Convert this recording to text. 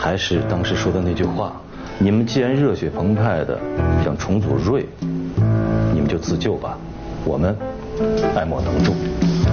还是当时说的那句话，你们既然热血澎湃的想重组瑞，你们就自救吧，我们爱莫能助。